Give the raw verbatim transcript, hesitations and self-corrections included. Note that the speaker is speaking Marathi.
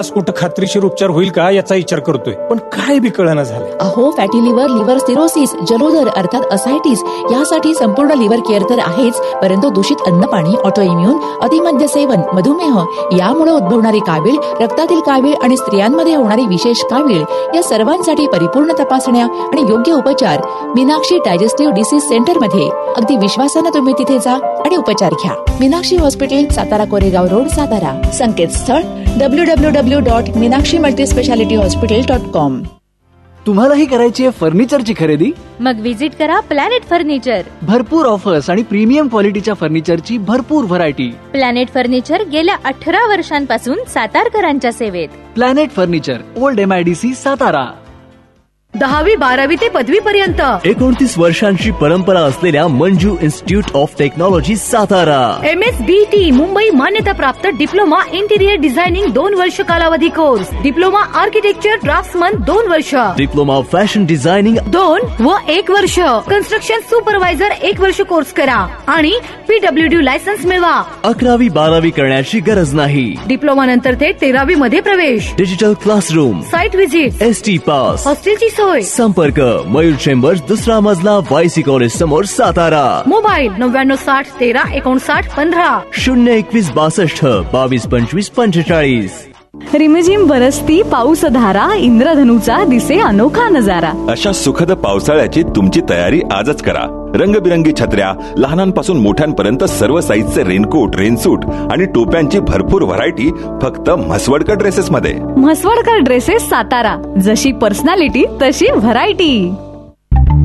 कुठं खात्रीशीर उपचार होईल का याचा विचार करतोय, पण काय बी कळना झालं. अहो, फॅटी लिव्हर, लिव्हर सिरोसिस, जलोदर अर्थात असायटिस यासाठी संपूर्ण लिव्हर केअर तर आहेच, परंतु दूषित अन्न पाणी, ऑटो इम्युन, अतिमद्य सेवन, मधुमेह यामुळे उद्भवणारी कावीळ, रक्तातील कावीळ आणि स्त्रियांमध्ये होणारी विशेष कावीळ या सर्वांसाठी परिपूर्ण तपासण्या आणि योग्य उपचार मीनाक्षी डायजेस्टिव्ह डिसीज सेंटर मध्ये. अगदी विश्वासानं तुम्ही तिथे जा आणि उपचार घ्या. Meenakshi hospital, Satara Koregaon road, Satara. संकेतस्थळ W W W dot Meenakshi multi speciality hospital dot com. तुम्हालाही करायची आहे फर्निचरची खरेदी? मग विजिट करा प्लॅनेट फर्निचर. भरपूर ऑफर्स आणि प्रीमियम क्वालिटीच्या फर्निचरची भरपूर व्हरायटी. प्लॅनेट फर्निचर गेल्या अठरा वर्षांपासून सातारकरांच्या सेवेत. Planet furniture, old M I D C, Satara. दहावी बारावी ते पदवी पर्यंत एकोणतीस वर्षांची परंपरा असलेल्या Manju institute of technology, Satara. M S B T Mumbai मान्यता प्राप्त डिप्लोमा इंटिरियर डिझायनिंग दोन वर्ष कालावधी कोर्स, डिप्लोमा आर्किटेक्चर ड्राफ्ट्समन दोन वर्ष, डिप्लोमा फॅशन डिझायनिंग दोन व एक वर्ष, कन्स्ट्रक्शन सुपरवायझर एक वर्ष कोर्स करा आणि पीडब्ल्यू डी लायसन्स मिळवा. अकरावी बारावी करण्याची गरज नाही. डिप्लोमा नंतर ते तेरावी मध्ये प्रवेश. Digital classroom, site visit, S T pass, हॉस्टेलची सोय. संपर्क मयूर चेंबर्स, दुसरा मजला, वायसी कॉलेज समोर, सातारा. मोबाईल नव्याण्णव साठ तेरा एकोणसाठ पंधरा. शून्य एकवीस बासष्ट बावीस पंचवीस पंचेचाळीस. रिमझिम बरसती पाऊसधारा, इंद्रधनुचा दिसे अनोखा नजारा. अशा सुखद पावसाळ्याची तुमची तयारी आजच करा. रंगबिरंगी छत्र्या, लहानांपासून मोठ्यांपर्यंत सर्व साईजचे रेनकोट, रेनसूट आणि टोप्यांची भरपूर व्हरायटी फक्त म्हसवडकर ड्रेसेस मध्ये. म्हसवडकर ड्रेसेस, सातारा. जशी पर्सनॅलिटी तशी व्हरायटी.